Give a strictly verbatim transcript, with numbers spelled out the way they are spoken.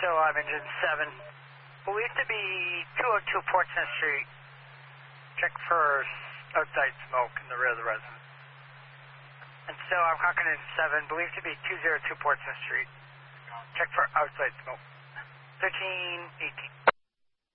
still I'm engine seven. Believed to be two oh two Portsmouth Street. Check for outside smoke in the rear of the residence. And still I'm Concord engine seven. Believed to be two oh two Portsmouth Street. Check for outside smoke. thirteen eighteen.